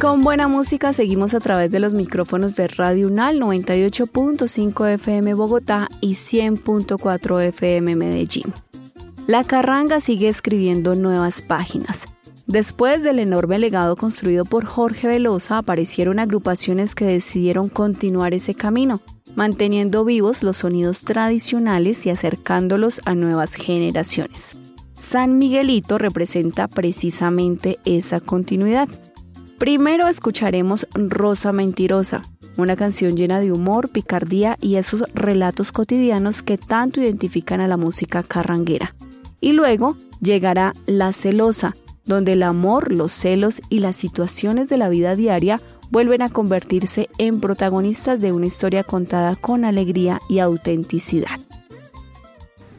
Con buena música seguimos a través de los micrófonos de Radio UNAL 98.5 FM Bogotá y 100.4 FM Medellín. La carranga sigue escribiendo nuevas páginas. Después del enorme legado construido por Jorge Velosa, aparecieron agrupaciones que decidieron continuar ese camino, manteniendo vivos los sonidos tradicionales y acercándolos a nuevas generaciones. San Miguelito representa precisamente esa continuidad. Primero escucharemos Rosa Mentirosa, una canción llena de humor, picardía y esos relatos cotidianos que tanto identifican a la música carranguera. Y luego llegará La Celosa, donde el amor, los celos y las situaciones de la vida diaria vuelven a convertirse en protagonistas de una historia contada con alegría y autenticidad.